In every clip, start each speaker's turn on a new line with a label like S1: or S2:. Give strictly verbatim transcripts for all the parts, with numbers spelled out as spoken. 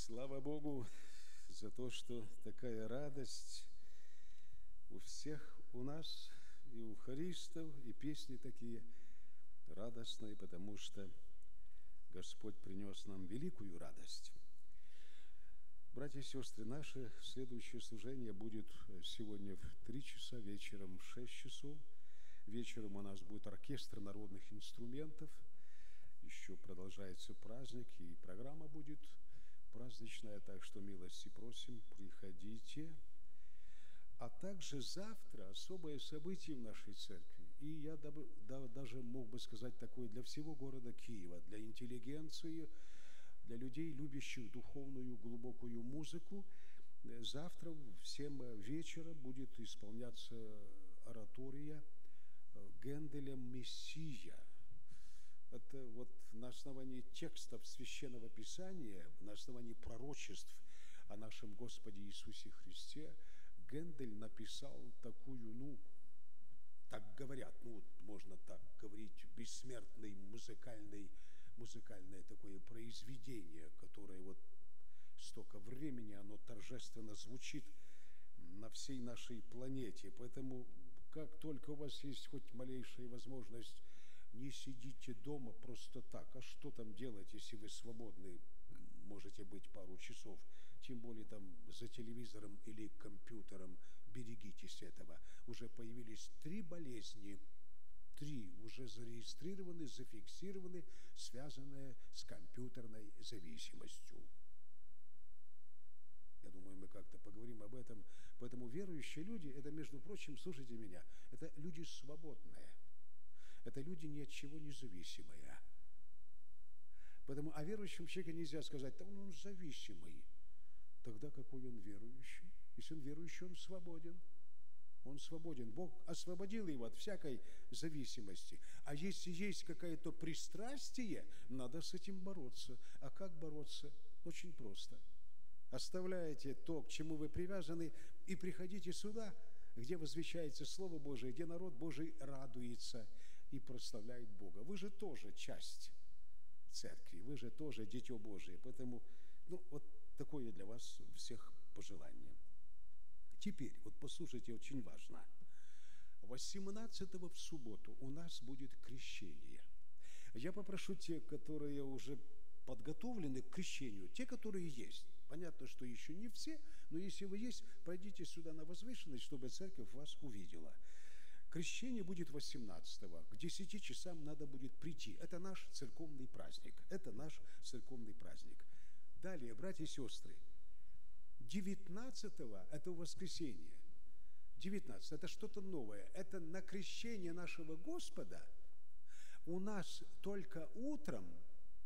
S1: Слава Богу за то, что такая радость у всех у нас, и у хористов, и песни такие радостные, потому что Господь принес нам великую радость. Братья и сестры, наше следующее служение будет сегодня в три часа, вечером в шесть часов. Вечером у нас будет оркестр народных инструментов. Еще продолжается праздник, и программа будет праздничная, так что милости просим, приходите. А также завтра особое событие в нашей церкви. И я даже мог бы сказать такое для всего города Киева, для интеллигенции, для людей, любящих духовную глубокую музыку. Завтра в семь вечера будет исполняться оратория Генделя «Мессия». Это вот на основании текстов Священного Писания, на основании пророчеств о нашем Господе Иисусе Христе, Гендель написал такую, ну, так говорят, ну, можно так говорить, бессмертный музыкальный, музыкальное такое произведение, которое вот столько времени, оно торжественно звучит на всей нашей планете. Поэтому, как только у вас есть хоть малейшая возможность, не сидите дома просто так. А что там делать, если вы свободны, можете быть пару часов, тем более там за телевизором или компьютером, берегитесь этого. Уже появились три болезни, три уже зарегистрированы, зафиксированы, связанные с компьютерной зависимостью. Я думаю, мы как-то поговорим об этом. Поэтому верующие люди, это, между прочим, слушайте меня, это люди свободные. Это люди ни от чего не зависимые. Поэтому о верующем человеке нельзя сказать, да он, он зависимый. Тогда какой он верующий? Если он верующий, он свободен. Он свободен. Бог освободил его от всякой зависимости. А если есть какое-то пристрастие, надо с этим бороться. А как бороться? Очень просто. Оставляете то, к чему вы привязаны, и приходите сюда, где возвещается Слово Божие, где народ Божий радуется и прославляет Бога. Вы же тоже часть церкви, вы же тоже дитё Божие. Поэтому, ну, вот такое для вас всех пожелание. Теперь, вот послушайте, очень важно. восемнадцатого в субботу у нас будет крещение. Я попрошу тех, которые уже подготовлены к крещению, те, которые есть. Понятно, что еще не все, но если вы есть, пройдите сюда на возвышенность, чтобы церковь вас увидела. Крещение будет восемнадцатого. К десяти часам надо будет прийти. Это наш церковный праздник. Это наш церковный праздник. Далее, братья и сестры, девятнадцатого – это воскресенье. девятнадцатое – это что-то новое. Это на крещение нашего Господа у нас только утром,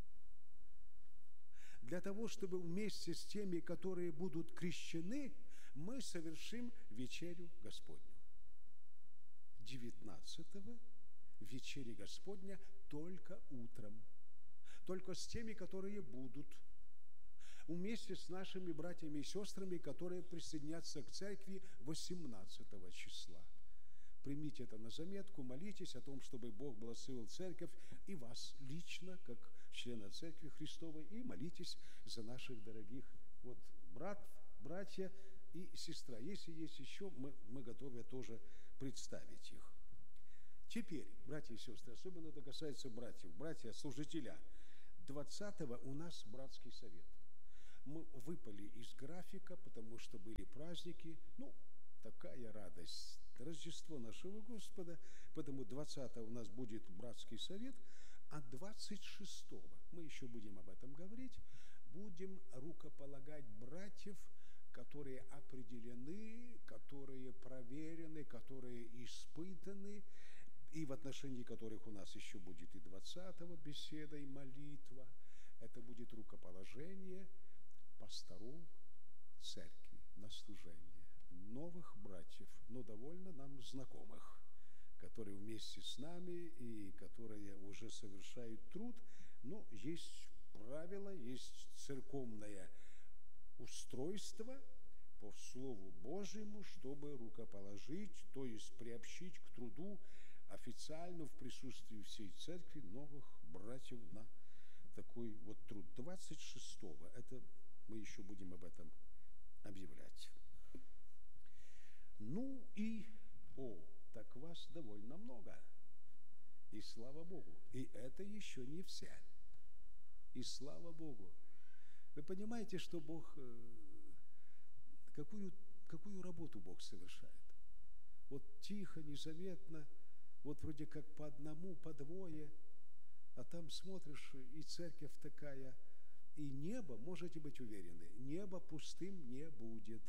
S1: для того, чтобы вместе с теми, которые будут крещены, мы совершим вечерю Господню. девятнадцатого вечеря Господня только утром. Только с теми, которые будут. Вместе с нашими братьями и сестрами, которые присоединятся к церкви восемнадцатого числа. Примите это на заметку, молитесь о том, чтобы Бог благословил церковь и вас лично, как члена церкви Христовой, и молитесь за наших дорогих вот брат, братья и сестра. Если есть еще, мы, мы готовы тоже представить их. Теперь, братья и сестры, особенно это касается братьев, братья, служителя, двадцатого у нас братский совет. Мы выпали из графика, потому что были праздники, ну, такая радость, Рождество нашего Господа, поэтому двадцатого у нас будет братский совет, а двадцать шестого, мы еще будем об этом говорить, будем рукополагать братьев, которые определены, которые проверены, которые испытаны, и в отношении которых у нас еще будет и двадцатого беседа, и молитва. Это будет рукоположение пасторов церкви на служение. Новых братьев, но довольно нам знакомых, которые вместе с нами и которые уже совершают труд. Но есть правила, есть церковное устройство по Слову Божьему, чтобы рукоположить, то есть приобщить к труду официально в присутствии всей церкви новых братьев на такой вот труд. двадцать шестого это мы еще будем об этом объявлять. Ну и, о, так вас довольно много. И слава Богу. И это еще не все. И слава Богу. Вы понимаете, что Бог, какую, какую работу Бог совершает? Вот тихо, незаметно, вот вроде как по одному, по двое, а там смотришь, и церковь такая, и небо, можете быть уверены, небо пустым не будет.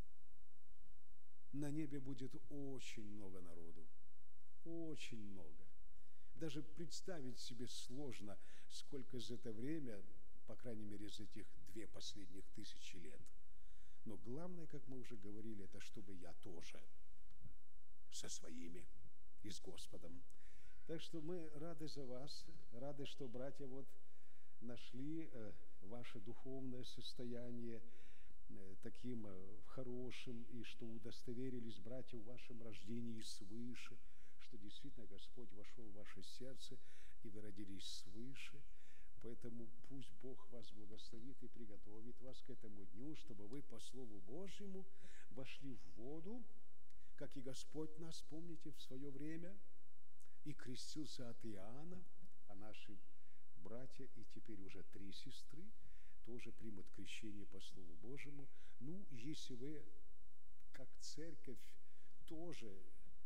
S1: На небе будет очень много народу, очень много. Даже представить себе сложно, сколько за это время, по крайней мере, за этих две последних тысячи лет. Но главное, как мы уже говорили, это чтобы я тоже со своими и с Господом. Так что мы рады за вас, рады, что братья вот нашли ваше духовное состояние таким хорошим, и что удостоверились, братья, в вашем рождении свыше, что действительно Господь вошел в ваше сердце, и вы родились свыше. Поэтому пусть Бог вас благословит и приготовит вас к этому дню, чтобы вы по Слову Божьему вошли в воду, как и Господь нас, помните, в свое время, и крестился от Иоанна, а наши братья, и теперь уже три сестры, тоже примут крещение по Слову Божьему. Ну, если вы, как церковь, тоже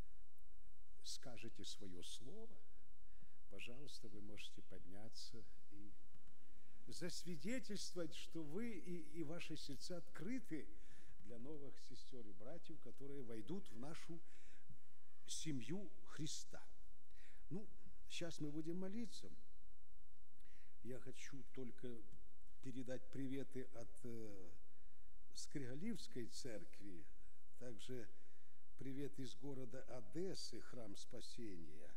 S1: скажете свое слово, пожалуйста, вы можете подняться и засвидетельствовать, что вы и, и ваши сердца открыты для новых сестер и братьев, которые войдут в нашу семью Христа. Ну, сейчас мы будем молиться. Я хочу только передать приветы от э, Скригаливской церкви, также привет из города Одессы, храм Спасения.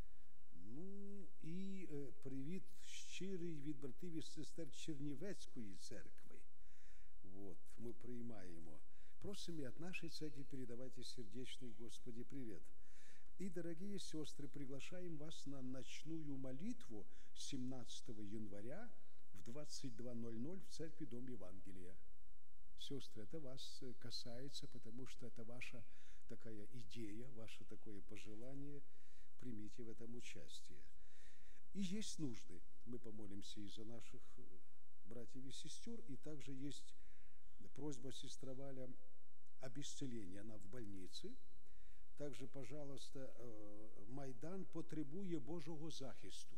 S1: Ну і е, привіт щирий від братів і сестер Чернівецької церкви. Вот, мы принимаем. Просим и от нашей церкви передавайте сердечный Господи привет. И, дорогие сестры, приглашаем вас на ночную молитву семнадцатого января в двадцать два ноль ноль в церкви Дом Евангелия. Сестры, это вас касается, потому что это ваша такая идея, ваше такое пожелание. Примите в этом участие. И есть нужды. Мы помолимся и за наших братьев и сестер, и также есть просьба сестра Валя об исцелении. Она в больнице. Также, пожалуйста, Майдан потребує Божого захисту.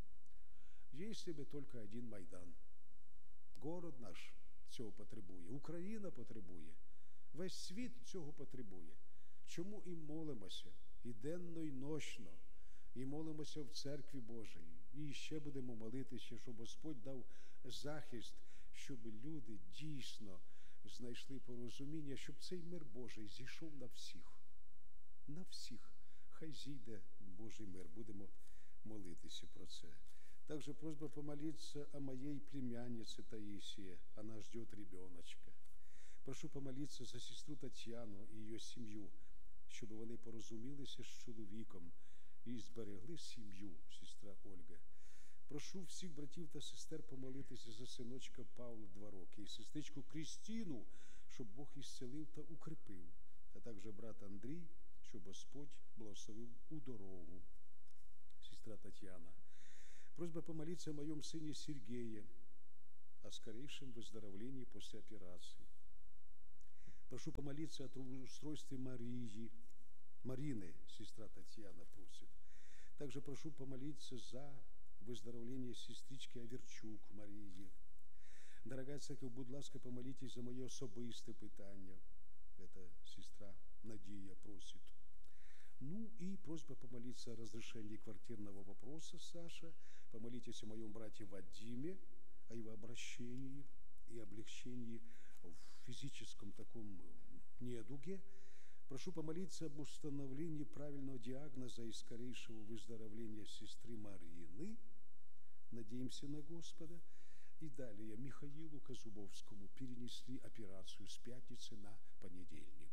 S1: Если бы только один Майдан. Город наш цього потребує. Україна потребує. Весь світ цього потребує. Чому і молимося? І денно, і нощно, і молимося в Церкві Божій. І ще будемо молитися, щоб Господь дав захист, щоб люди дійсно знайшли порозуміння, щоб цей мир Божий зійшов на всіх. На всіх. Хай зійде Божий мир. Будемо молитися про це. Также просьба помолиться о моей племяннице Таисии. Она ждет ребеночка. Прошу помолиться за сестру Тетяну і її сім'ю, щоб вони порозумілися з чоловіком і зберегли сім'ю, сестра Ольга. Прошу всіх братів та сестер помолитися за синочка Павла два роки і сестричку Крістіну, щоб Бог ісцелив та укріпив, а також брат Андрій, щоб Господь благословив у дорогу. Сестра Тетяна. Просьба помолиться о моем сыне Сергее, о скорейшем выздоровлении после операции. Прошу помолиться о трудоустройстве Марии, Марины, сестра Татьяна просит. Также прошу помолиться за выздоровление сестрички Аверчук Марії. Дорогая церковь, будь ласка, помолитесь за моє особисте питання. Это сестра Надія просит. Ну и просьба помолиться о разрешении квартирного вопроса, Саша. Помолитесь о моем брате Вадиме, о его обращении и облегчении в физическом таком недуге. Прошу помолиться об установлении правильного диагноза и скорейшего выздоровления сестры Марины. Надеемся на Господа. И далее Михаилу Казубовскому перенесли операцию с пятницы на понедельник.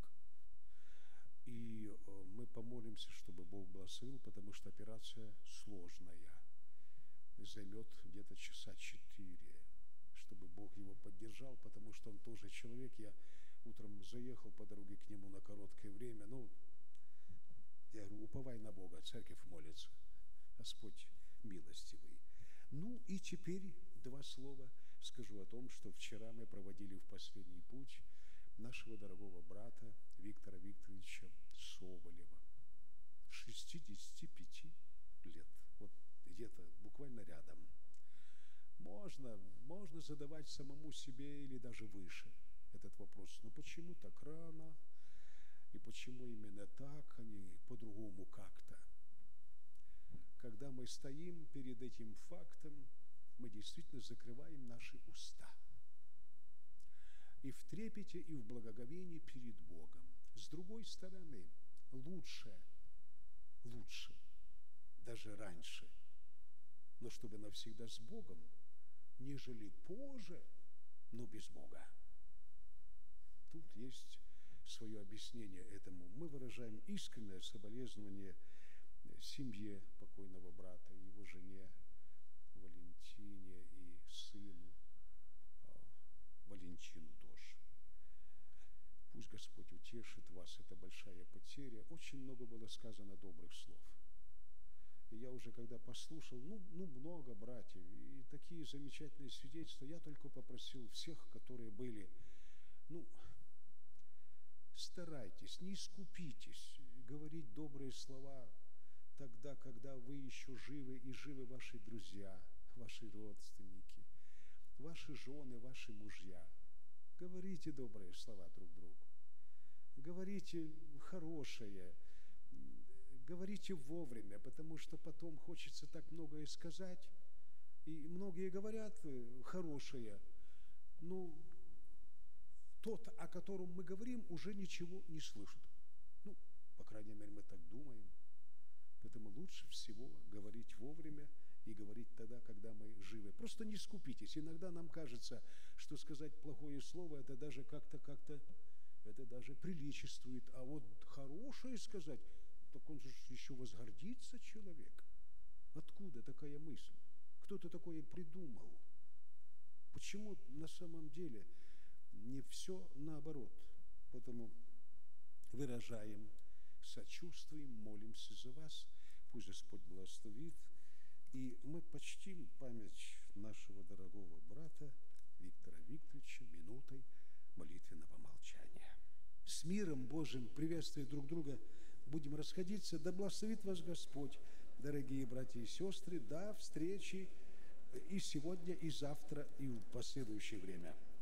S1: И мы помолимся, чтобы Бог благословил, потому что операция сложная. Займет где-то часа четыре, чтобы Бог его поддержал, потому что он тоже человек. Я утром заехал по дороге к нему на короткое время. Ну, я говорю, уповай на Бога, церковь молится. Господь милостивый. Ну и теперь два слова скажу о том, что вчера мы проводили в последний путь нашего дорогого брата Виктора Викторовича Соболева, шестидесяти пяти лет, вот где-то буквально рядом. Можно, можно задавать самому себе или даже выше этот вопрос, но почему так рано, и почему именно так, а не по-другому как-то? Когда мы стоим перед этим фактом, мы действительно закрываем наши уста. И в трепете, и в благоговении перед Богом. С другой стороны, лучше, лучше, даже раньше, но чтобы навсегда с Богом, нежели позже, но без Бога. Тут есть свое объяснение этому. Мы выражаем искреннее соболезнование семье покойного брата, его жене Валентине и сыну Валентину тоже. Пусть Господь утешит вас, это большая потеря. Очень много было сказано добрых слов. И я уже когда послушал, ну, ну много братьев, и такие замечательные свидетельства, я только попросил всех, которые были, ну, старайтесь, не скупитесь говорить добрые слова тогда, когда вы еще живы, и живы ваши друзья, ваши родственники, ваши жены, ваши мужья. Говорите добрые слова друг другу. Говорите хорошее, говорите вовремя, потому что потом хочется так многое сказать. И многие говорят хорошее, но тот, о котором мы говорим, уже ничего не слышит. Ну, по крайней мере, мы так думаем. Поэтому лучше всего говорить вовремя и говорить тогда, когда мы живы. Просто не скупитесь. Иногда нам кажется, что сказать плохое слово, это даже как-то, как-то, это даже приличествует. А вот хорошее сказать, так он же еще возгордится человек. Откуда такая мысль? Кто-то такое придумал? Почему на самом деле не все наоборот? Поэтому выражаем, сочувствуем, молимся за вас. Пусть Господь благословит. И мы почтим память нашего дорогого брата Виктора Викторовича минутой молитвенного молчания. С миром Божьим, приветствуя друг друга, будем расходиться. Да благословит вас Господь, дорогие братья и сестры. До встречи и сегодня, и завтра, и в последующее время.